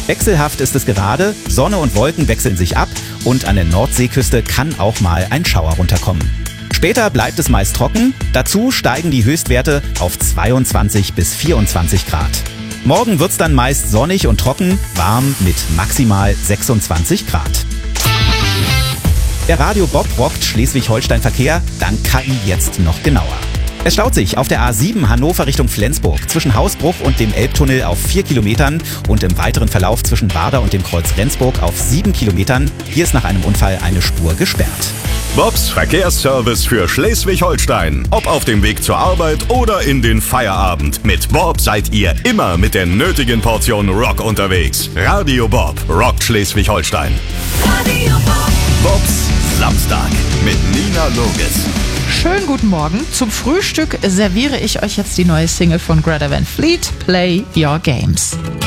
Wechselhaft ist es gerade, Sonne und Wolken wechseln sich ab und an der Nordseeküste kann auch mal ein Schauer runterkommen. Später bleibt es meist trocken, dazu steigen die Höchstwerte auf 22 bis 24 Grad. Morgen wird's dann meist sonnig und trocken, warm mit maximal 26 Grad. Der Radio Bob rockt Schleswig-Holstein-Verkehr, dank KI jetzt noch genauer. Es staut sich auf der A7 Hannover Richtung Flensburg zwischen Hausbruch und dem Elbtunnel auf 4 Kilometern und im weiteren Verlauf zwischen Warder und dem Kreuz Rendsburg auf 7 Kilometern. Hier ist nach einem Unfall eine Spur gesperrt. Bobs Verkehrsservice für Schleswig-Holstein. Ob auf dem Weg zur Arbeit oder in den Feierabend. Mit Bob seid ihr immer mit der nötigen Portion Rock unterwegs. Radio Bob rockt Schleswig-Holstein. Radio Bob. Bobs Samstag mit Nina Loges. Schönen guten Morgen. Zum Frühstück serviere ich euch jetzt die neue Single von Greta Van Fleet, Play Your Games.